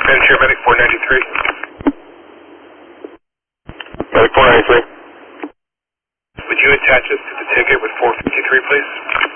Manager, Medic 493. Medic 493. Would you attach us to the ticket with 453, please?